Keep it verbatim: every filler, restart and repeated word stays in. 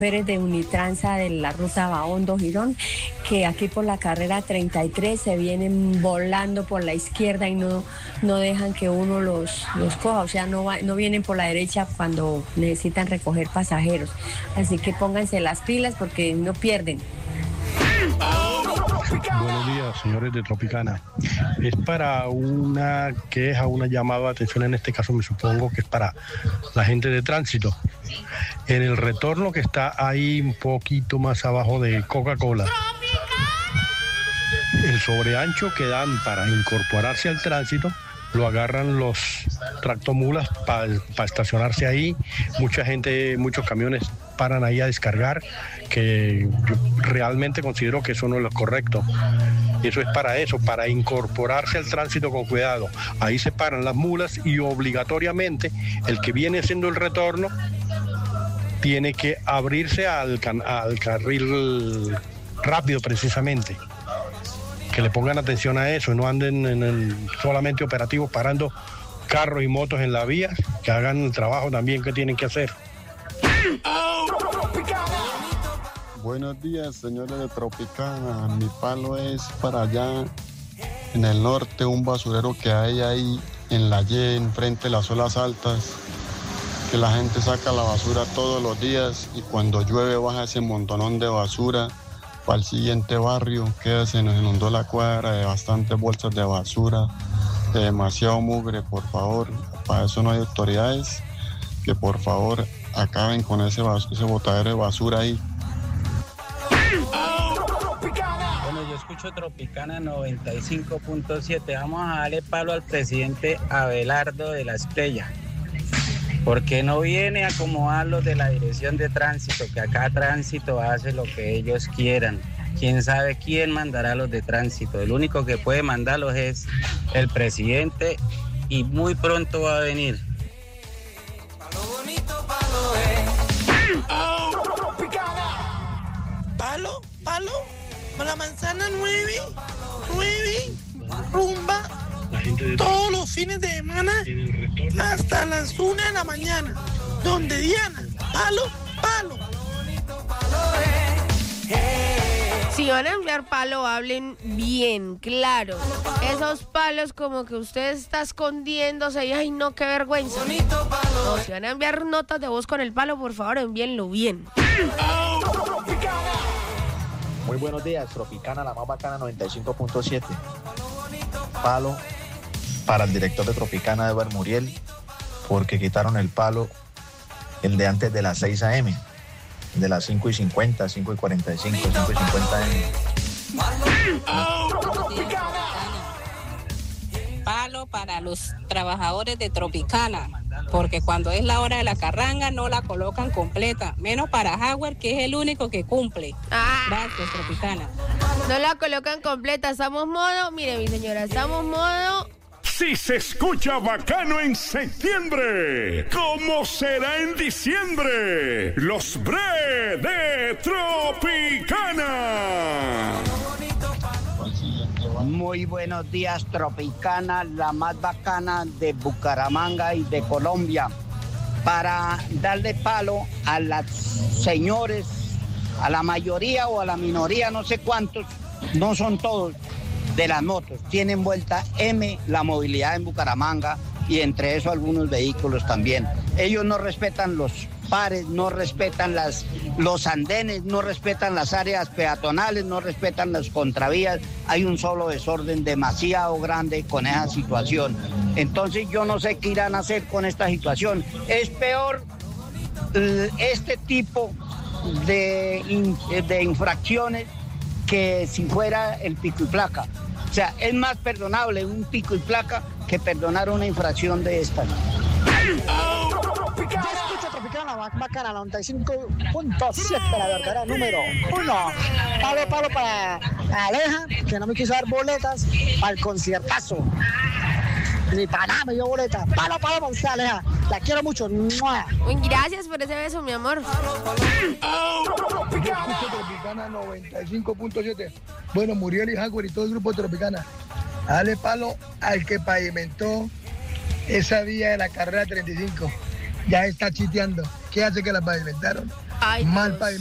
de Unitransa de la ruta Bahondo-Girón, que aquí por la carrera treinta y tres se vienen volando por la izquierda y no, no dejan que uno los, los coja, o sea, no, va, no vienen por la derecha cuando necesitan recoger pasajeros. Así que pónganse las pilas porque no pierden. Buenos días, señores de Tropicana. Es para una queja, una llamada de atención, en este caso me supongo que es para la gente de tránsito. En el retorno que está ahí un poquito más abajo de Coca-Cola, el sobreancho que dan para incorporarse al tránsito, lo agarran los tractomulas para pa estacionarse ahí. Mucha gente, muchos camiones paran ahí a descargar, que yo realmente considero que eso no es lo correcto. Eso es para eso, para incorporarse al tránsito con cuidado. Ahí se paran las mulas y obligatoriamente el que viene haciendo el retorno tiene que abrirse al, can al carril rápido precisamente. Que le pongan atención a eso y no anden en el, solamente operativos parando carros y motos en la vía, que hagan el trabajo también que tienen que hacer. Buenos días, señores de Tropicana. Mi palo es para allá en el norte, un basurero que hay ahí en la Y, enfrente de las olas altas, que la gente saca la basura todos los días y cuando llueve baja ese montonón de basura para el siguiente barrio, que se nos inundó la cuadra de bastantes bolsas de basura, de demasiado mugre. Por favor, para eso no hay autoridades, que por favor acaben con ese, ese botadero de basura ahí. Bueno, yo escucho Tropicana noventa y cinco punto siete. Vamos a darle palo al presidente Abelardo de la Estrella, porque no viene a acomodarlos de la dirección de tránsito, que acá tránsito hace lo que ellos quieran. Quién sabe quién mandará a los de tránsito. El único que puede mandarlos es el presidente y muy pronto va a venir. Palo, palo, con la manzana nueve, nueve, rumba, todos los fines de semana hasta las una de la mañana, donde Diana, palo, palo. Si van a enviar palo, hablen bien, claro. Esos palos como que usted está escondiéndose y ay no, qué vergüenza. No, si van a enviar notas de voz con el palo, por favor, envíenlo bien. Muy buenos días, Tropicana, la más bacana, noventa y cinco punto siete. Palo para el director de Tropicana, Edward Muriel, porque quitaron el palo, el de antes de las seis a eme, de las cinco y cincuenta, cinco y cuarenta y cinco, cinco y cincuenta eme. Palo para los trabajadores de Tropicana, porque cuando es la hora de la carranga no la colocan completa, menos para Howard, que es el único que cumple. Ah. Gracias, Tropicana. No la colocan completa, estamos modo, mire mi señora, estamos modo... Si se escucha bacano en septiembre, ¿cómo será en diciembre? Los Bre de Tropicana. Muy buenos días, Tropicana, la más bacana de Bucaramanga y de Colombia, para darle palo a las señores, a la mayoría o a la minoría, no sé cuántos, no son todos, de las motos. Tienen vuelta M la movilidad en Bucaramanga y entre eso algunos vehículos también. Ellos no respetan los pares, no respetan las, los andenes, no respetan las áreas peatonales, no respetan las contravías. Hay un solo desorden demasiado grande con esa situación. Entonces yo no sé qué irán a hacer con esta situación. Es peor este tipo de, de infracciones que si fuera el pico y placa. O sea, es más perdonable un pico y placa que perdonar una infracción de esta. Yo escucho Tropicana, la bacana, noventa y cinco punto siete, la verdadera número uno. Palo, palo para Aleja, que no me quiso dar boletas para el conciertazo. Ni para nada me dio boleta. Palo, palo para usted, Aleja. La quiero mucho. ¡Mua! Gracias por ese beso, mi amor. Yo escucho Tropicana noventa y cinco punto siete. Bueno, Muriel y Jaguar y todo el grupo de Tropicana. Dale palo al que pavimentó esa vía de la carrera treinta y cinco. Ya está chiteando. ¿Qué hace que la pavimentaron? Ay, mal Dios. país.